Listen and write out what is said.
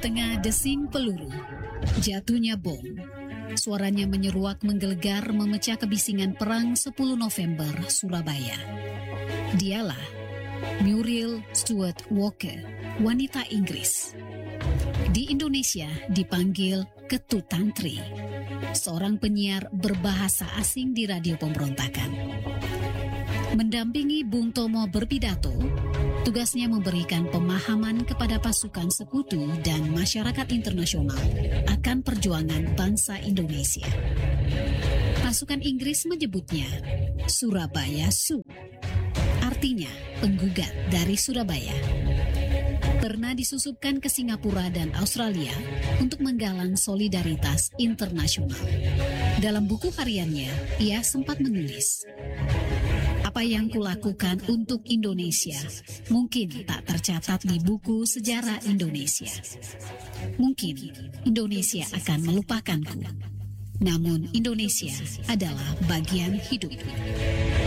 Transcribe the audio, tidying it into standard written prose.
tengah desing peluru, jatuhnya bom, suaranya menyeruak menggelegar memecah kebisingan perang 10 November Surabaya. Dialah Muriel Stuart Walker, wanita Inggris. Di Indonesia dipanggil Ketut Tantri, seorang penyiar berbahasa asing di radio pemberontakan. Mendampingi Bung Tomo berpidato, tugasnya memberikan pemahaman kepada pasukan sekutu dan masyarakat internasional akan perjuangan bangsa Indonesia. Pasukan Inggris menyebutnya Surabaya Su, artinya penggugat dari Surabaya. Pernah disusupkan ke Singapura dan Australia untuk menggalang solidaritas internasional. Dalam buku hariannya, ia sempat menulis, "Apa yang kulakukan untuk Indonesia mungkin tak tercatat di buku sejarah Indonesia. Mungkin Indonesia akan melupakanku. Namun Indonesia adalah bagian hidupku."